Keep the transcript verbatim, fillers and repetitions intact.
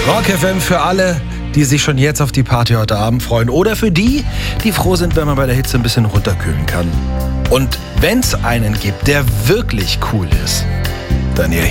Rock F M für alle, die sich schon jetzt auf die Party heute Abend freuen. Oder für die, die froh sind, wenn man bei der Hitze ein bisschen runterkühlen kann. Und wenn es einen gibt, der wirklich cool ist, dann ihr